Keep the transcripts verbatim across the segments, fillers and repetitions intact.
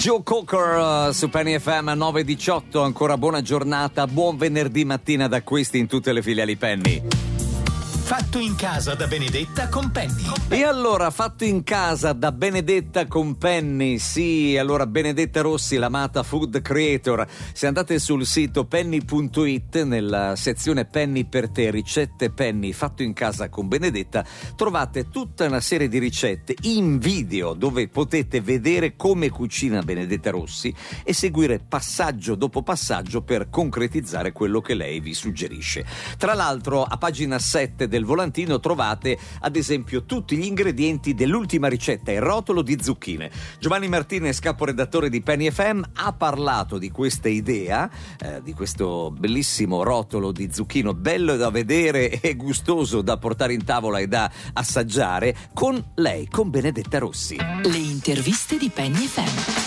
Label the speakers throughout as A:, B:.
A: Joe Cocker uh, su Penny F M nove e diciotto, ancora buona giornata, buon venerdì mattina da questi in tutte le filiali Penny.
B: Fatto in casa da Benedetta con Penny.
A: E allora, fatto in casa da Benedetta con Penny, sì, allora Benedetta Rossi, l'amata food creator. Se andate sul sito penny punto it, nella sezione Penny per te, ricette Penny, fatto in casa con Benedetta, trovate tutta una serie di ricette in video dove potete vedere come cucina Benedetta Rossi e seguire passaggio dopo passaggio per concretizzare quello che lei vi suggerisce. Tra l'altro, a pagina sette del volantino trovate ad esempio tutti gli ingredienti dell'ultima ricetta, il rotolo di zucchine. Giovanni Martinez, caporedattore di Penny F M, ha parlato di questa idea, eh, di questo bellissimo rotolo di zucchino, bello da vedere e gustoso da portare in tavola e da assaggiare, con lei, con Benedetta Rossi.
C: Le interviste di Penny F M.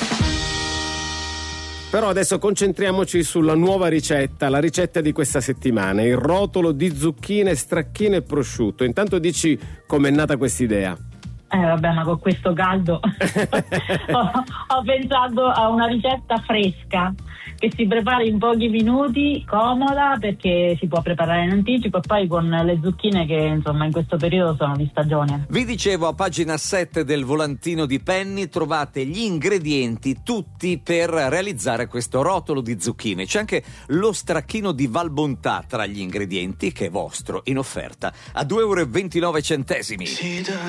D: Però adesso concentriamoci sulla nuova ricetta, la ricetta di questa settimana, il rotolo di zucchine, stracchino e prosciutto. Intanto dici com'è nata questa idea.
E: Eh vabbè, ma con questo caldo ho, ho pensato a una ricetta fresca che si prepara in pochi minuti, comoda perché si può preparare in anticipo e poi con le zucchine che insomma in questo periodo sono di stagione.
A: Vi dicevo, a pagina sette del volantino di Penny trovate gli ingredienti tutti per realizzare questo rotolo di zucchine. C'è anche lo stracchino di Valbontà tra gli ingredienti, che è vostro, in offerta a due euro e ventinove centesimi.